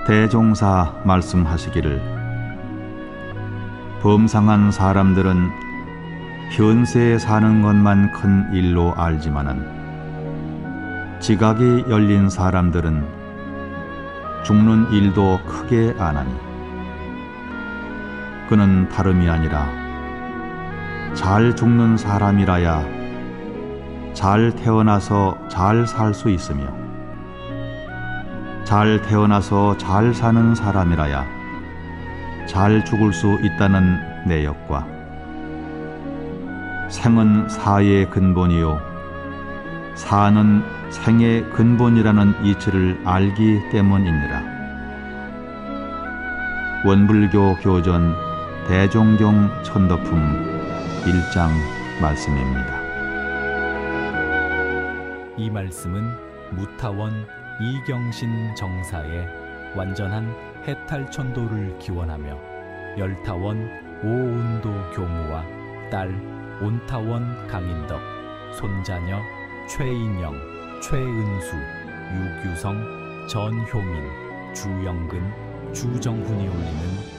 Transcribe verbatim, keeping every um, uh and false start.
대종사 말씀하시기를 범상한 사람들은 현세에 사는 것만 큰 일로 알지만은 지각이 열린 사람들은 죽는 일도 크게 아나니 그는 다름이 아니라 잘 죽는 사람이라야 잘 태어나서 잘 살 수 있으며 잘 태어나서 잘 사는 사람이라야 잘 죽을 수 있다는 내역과 생은 사의 근본이요 사는 생의 근본이라는 이치를 알기 때문이니라. 원불교 교전 대종경 천도품 일 장 말씀입니다. 이 말씀은 무타원 이경신 정사의 완전한 해탈천도를 기원하며 열타원 오운도 교무와 딸 온타원 강인덕, 손자녀 최인영, 최은수, 유규성, 전효민, 주영근, 주정훈이 올리는